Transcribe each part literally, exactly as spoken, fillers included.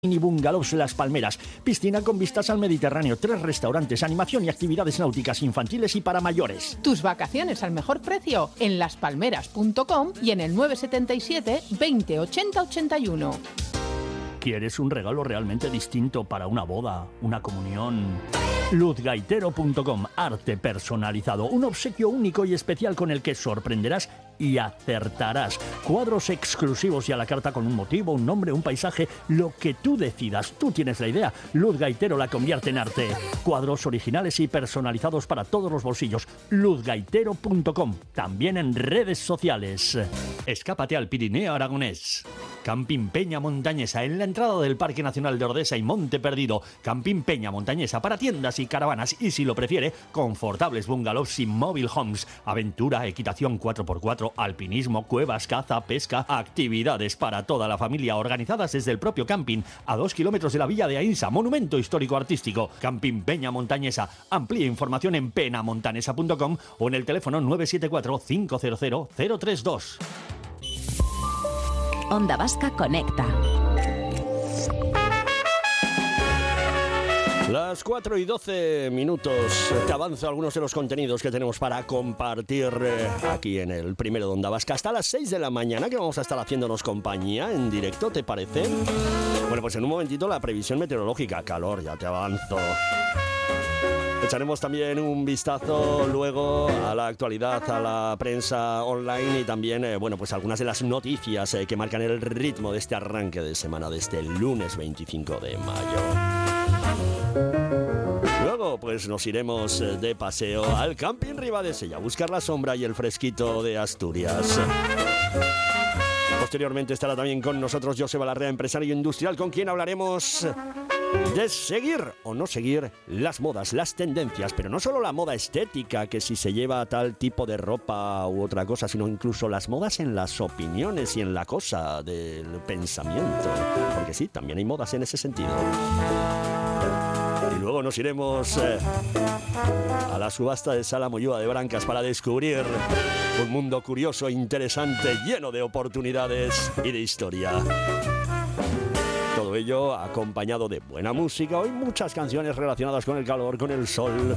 Mini Bungalows Las Palmeras, piscina con vistas al Mediterráneo, tres restaurantes, animación y actividades náuticas infantiles y para mayores. Tus vacaciones al mejor precio en las palmeras punto com y en el nueve siete siete, veinte, ochenta, ochenta y uno. ¿Quieres un regalo realmente distinto para una boda, una comunión? luz gaitero punto com, arte personalizado, un obsequio único y especial con el que sorprenderás y acertarás. Cuadros exclusivos y a la carta con un motivo, un nombre, un paisaje, lo que tú decidas. Tú tienes la idea. Luz Gaitero la convierte en arte. Cuadros originales y personalizados para todos los bolsillos. luz gaitero punto com, también en redes sociales. Escápate al Pirineo aragonés. Camping Peña Montañesa, en la entrada del Parque Nacional de Ordesa y Monte Perdido. Camping Peña Montañesa para tiendas y caravanas y, si lo prefiere, confortables bungalows y mobile homes. Aventura, equitación cuatro por cuatro, alpinismo, cuevas, caza, pesca, actividades para toda la familia organizadas desde el propio camping, a dos kilómetros de la villa de Ainsa, monumento histórico artístico. Camping Peña Montañesa. Amplía información en penamontanesa punto com o en el teléfono nueve siete cuatro, cinco cero cero, cero tres dos. Onda Vasca Conecta. Las cuatro y doce minutos. Te avanzo algunos de los contenidos que tenemos para compartir eh, aquí en el primero de Onda Vasca. Hasta las seis de la mañana, que vamos a estar haciéndonos compañía en directo, ¿te parece? Bueno, pues en un momentito la previsión meteorológica. Calor, ya te avanzo. Echaremos también un vistazo luego a la actualidad, a la prensa online y también, eh, bueno, pues algunas de las noticias eh, que marcan el ritmo de este arranque de semana de este lunes veinticinco de mayo. Luego, pues nos iremos eh, de paseo al Camping Ribadesella a buscar la sombra y el fresquito de Asturias. Posteriormente estará también con nosotros Joseba Larrea, empresario industrial, con quien hablaremos de seguir o no seguir las modas, las tendencias, pero no solo la moda estética, que si se lleva tal tipo de ropa u otra cosa, sino incluso las modas en las opiniones y en la cosa del pensamiento, porque sí, también hay modas en ese sentido. Y luego nos iremos eh, a la subasta de Sala Moyúa de Brancas para descubrir un mundo curioso, interesante, lleno de oportunidades y de historia. Todo ello acompañado de buena música, hoy muchas canciones relacionadas con el calor, con el sol.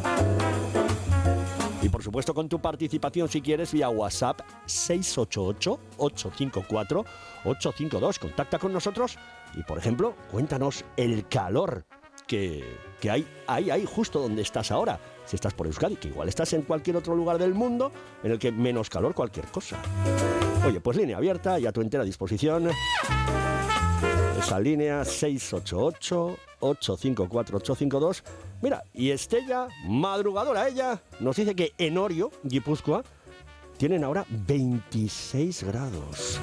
Y por supuesto con tu participación, si quieres, vía WhatsApp seis ocho ocho, ocho cinco cuatro, ocho cinco dos. Contacta con nosotros y, por ejemplo, cuéntanos el calor que, que hay ahí, ahí, justo donde estás ahora. Si estás por Euskadi, que igual estás en cualquier otro lugar del mundo en el que menos calor, cualquier cosa. Oye, pues línea abierta y a tu entera disposición. Esa línea seis ocho ocho, ocho cinco cuatro, ocho cinco dos. Mira, y Estella, madrugadora ella, nos dice que en Orio, Guipúzcoa, tienen ahora veintiséis grados.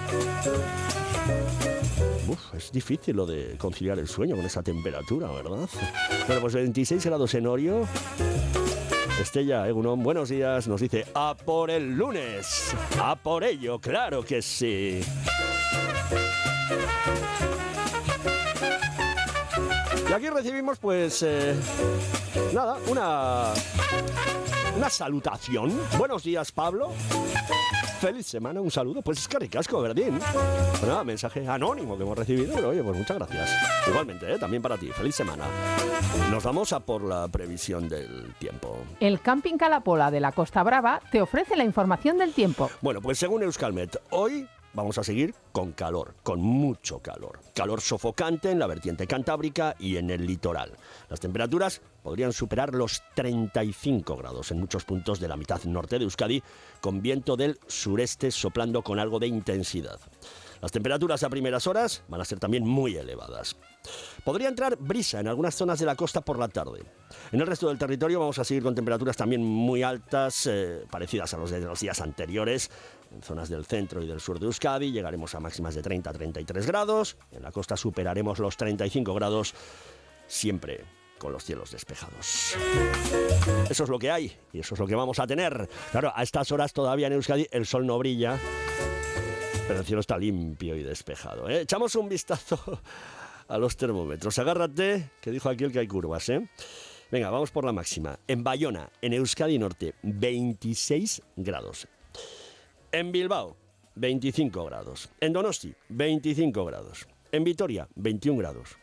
Uf, es difícil lo de conciliar el sueño con esa temperatura, ¿verdad? Bueno, pues veintiséis grados en Orio. Estella Egunon, buenos días, nos dice, ¡a por el lunes! ¡A por ello! ¡Claro que sí! Y aquí recibimos, pues, eh, nada, una, una salutación. Buenos días, Pablo. Feliz semana, un saludo. Pues es que ricasco, Verdín. Pues nada, mensaje anónimo que hemos recibido. Pero oye, pues muchas gracias. Igualmente, ¿eh? También para ti. Feliz semana. Nos vamos a por la previsión del tiempo. El Camping Calapola de la Costa Brava te ofrece la información del tiempo. Bueno, pues según Euskalmet, hoy vamos a seguir con calor, con mucho calor. Calor sofocante en la vertiente cantábrica y en el litoral. Las temperaturas podrían superar los treinta y cinco grados en muchos puntos de la mitad norte de Euskadi, con viento del sureste soplando con algo de intensidad. Las temperaturas a primeras horas van a ser también muy elevadas. Podría entrar brisa en algunas zonas de la costa por la tarde. En el resto del territorio vamos a seguir con temperaturas también muy altas, eh, parecidas a los de los días anteriores. En zonas del centro y del sur de Euskadi llegaremos a máximas de treinta a treinta y tres grados. En la costa superaremos los treinta y cinco grados, siempre con los cielos despejados. Eso es lo que hay y eso es lo que vamos a tener. Claro, a estas horas todavía en Euskadi el sol no brilla, pero el cielo está limpio y despejado, ¿eh? Echamos un vistazo a los termómetros. Agárrate, que dijo aquí el que hay curvas, ¿eh? Venga, vamos por la máxima. En Bayona, en Euskadi Norte, veintiséis grados. En Bilbao, veinticinco grados. En Donosti, veinticinco grados. En Vitoria, veintiún grados.